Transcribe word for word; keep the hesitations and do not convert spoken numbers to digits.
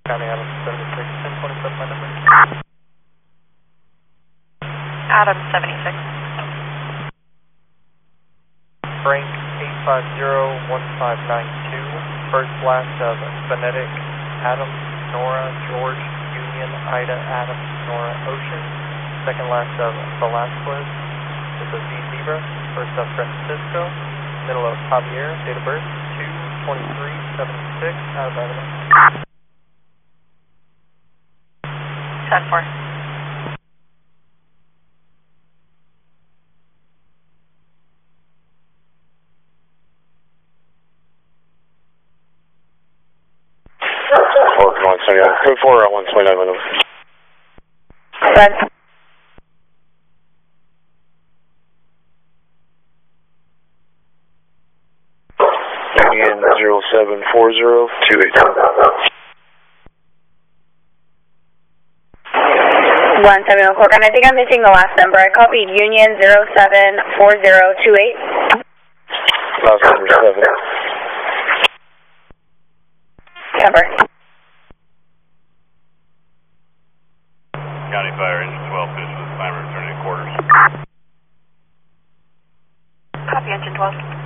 County Adam seventy-six, ten twenty-seven, my number. Adam seventy-six. Frank eight five zero one five nine two, first last of phonetic Adam, Nora, George, Union, Ida, Adam, Nora, Ocean, second last of Velasquez, this is V Zebra, first of Francisco, middle of Javier, date of birth two twenty-three seventy-six, out of evidence. ten four. one twenty-nine. Code four at one twenty-nine, my number. Red. Union zero seven four zero two eight. one seven one four, and I think I'm missing the last number. I copied Union zero seven four zero two eight. Last number seven. Cover. County Fire Engine twelve, finish with the climber returning to quarters. Copy Engine twelve.